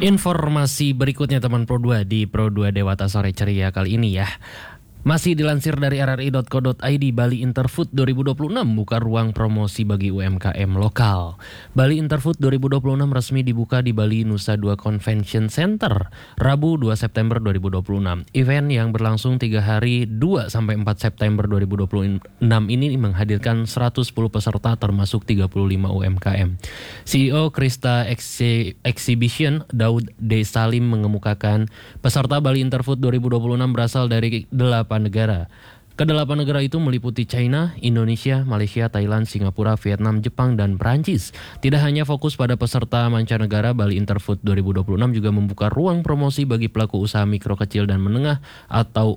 Informasi berikutnya teman Pro 2 di Pro 2 Dewata Sore Ceria kali ini ya. Masih dilansir dari rri.co.id, Bali Interfood 2026 buka ruang promosi bagi UMKM lokal. Bali Interfood 2026 resmi dibuka di Bali Nusa Dua Convention Center, Rabu 2 September 2026. Event yang berlangsung 3 hari 2-4 September 2026 ini menghadirkan 110 peserta termasuk 35 UMKM. CEO Krista Exhibition, Daud D. Salim mengemukakan peserta Bali Interfood 2026 berasal dari 8 negara. Kedelapan negara itu meliputi China, Indonesia, Malaysia, Thailand, Singapura, Vietnam, Jepang, dan Perancis. Tidak hanya fokus pada peserta mancanegara, Bali Interfood 2026 juga membuka ruang promosi bagi pelaku usaha mikro, kecil, dan menengah atau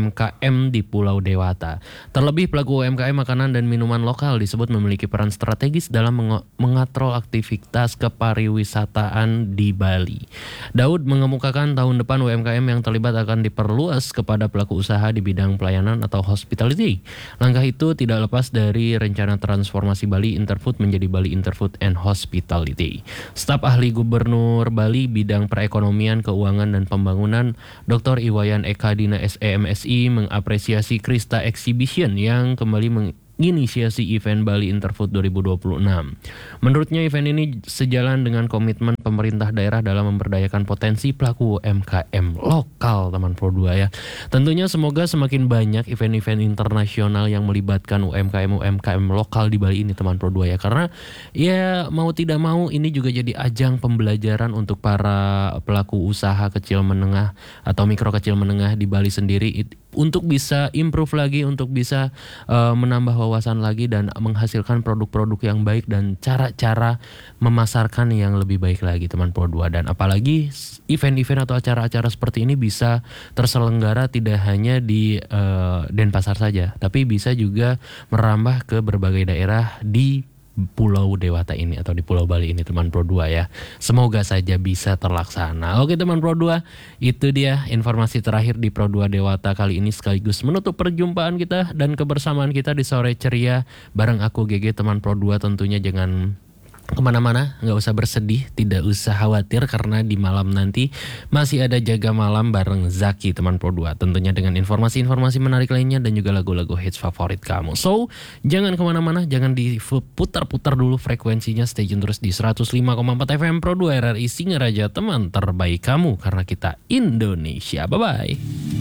UMKM di Pulau Dewata. Terlebih pelaku UMKM makanan dan minuman lokal disebut memiliki peran strategis dalam mengatrol aktivitas kepariwisataan di Bali. Daud mengemukakan tahun depan UMKM yang terlibat akan diperluas kepada pelaku usaha di bidang pelayanan atau hospitality. Langkah itu tidak lepas dari rencana transformasi Bali Interfood menjadi Bali Interfood and Hospitality. Staf ahli Gubernur Bali bidang perekonomian, keuangan, dan pembangunan Dr. Iwayan Eka Dina SEMSI mengapresiasi Krista Exhibition yang kembali menginisiasi event Bali Interfood 2026. Menurutnya event ini sejalan dengan komitmen pemerintah daerah dalam memberdayakan potensi pelaku UMKM lokal, teman Pro 2 ya. Tentunya semoga semakin banyak event-event internasional yang melibatkan UMKM lokal di Bali ini, teman Pro 2 ya. Karena ya mau tidak mau ini juga jadi ajang pembelajaran untuk para pelaku usaha kecil menengah atau mikro kecil menengah di Bali sendiri untuk bisa improve lagi, untuk bisa menambah wawasan lagi dan menghasilkan produk-produk yang baik dan cara-cara memasarkan yang lebih baik lagi, teman Pro 2. Dan apalagi event-event atau acara-acara seperti ini bisa terselenggara tidak hanya di Denpasar saja, tapi bisa juga merambah ke berbagai daerah di Pulau Dewata ini atau di Pulau Bali ini, teman Pro 2 ya. Semoga saja bisa terlaksana. Oke teman Pro 2, itu dia informasi terakhir di Pro 2 Dewata kali ini, sekaligus menutup perjumpaan kita dan kebersamaan kita di Sore Ceria bareng aku GG, teman Pro 2. Tentunya jangan kemana-mana, nggak usah bersedih, tidak usah khawatir karena di malam nanti masih ada Jaga Malam bareng Zaki, teman Pro 2. Tentunya dengan informasi-informasi menarik lainnya dan juga lagu-lagu hits favorit kamu. So, jangan kemana-mana, jangan diputar-putar dulu frekuensinya, stay tune terus di 105,4 FM Pro 2 RRI Singaraja, teman terbaik kamu karena kita Indonesia. Bye-bye.